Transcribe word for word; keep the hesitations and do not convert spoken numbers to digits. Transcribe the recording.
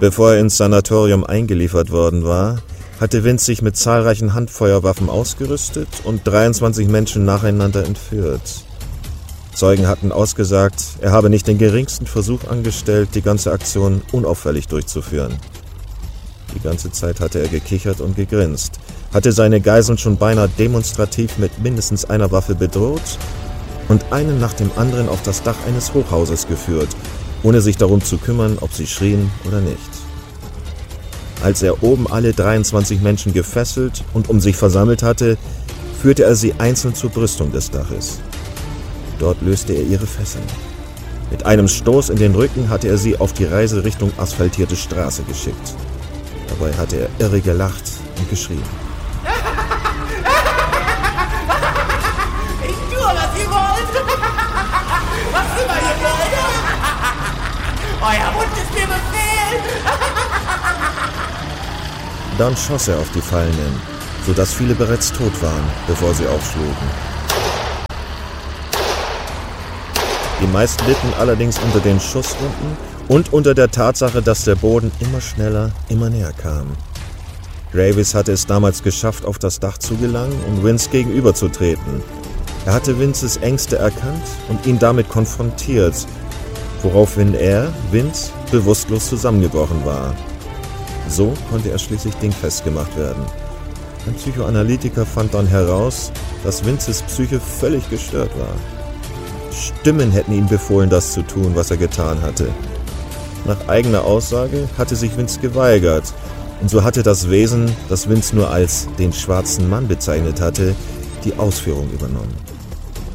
Bevor er ins Sanatorium eingeliefert worden war, hatte Vince sich mit zahlreichen Handfeuerwaffen ausgerüstet und dreiundzwanzig Menschen nacheinander entführt. Zeugen hatten ausgesagt, er habe nicht den geringsten Versuch angestellt, die ganze Aktion unauffällig durchzuführen. Die ganze Zeit hatte er gekichert und gegrinst, hatte seine Geiseln schon beinahe demonstrativ mit mindestens einer Waffe bedroht und einen nach dem anderen auf das Dach eines Hochhauses geführt, ohne sich darum zu kümmern, ob sie schrien oder nicht. Als er oben alle dreiundzwanzig Menschen gefesselt und um sich versammelt hatte, führte er sie einzeln zur Brüstung des Daches. Dort löste er ihre Fesseln. Mit einem Stoß in den Rücken hatte er sie auf die Reise Richtung asphaltierte Straße geschickt. Dabei hatte er irre gelacht und geschrien. Ich tue, was ihr wollt! Was immer ihr wollt! Euer Wunsch ist mir Befehl! Dann schoss er auf die Fallenden, sodass viele bereits tot waren, bevor sie aufschlugen. Die meisten litten allerdings unter den Schusswunden und unter der Tatsache, dass der Boden immer schneller, immer näher kam. Graves hatte es damals geschafft, auf das Dach zu gelangen und Vince gegenüberzutreten. Er hatte Vinces Ängste erkannt und ihn damit konfrontiert, woraufhin er, Vince, bewusstlos zusammengebrochen war. So konnte er schließlich dingfest gemacht werden. Ein Psychoanalytiker fand dann heraus, dass Vinces Psyche völlig gestört war. Stimmen hätten ihm befohlen, das zu tun, was er getan hatte. Nach eigener Aussage hatte sich Vince geweigert, und so hatte das Wesen, das Vince nur als den schwarzen Mann bezeichnet hatte, die Ausführung übernommen.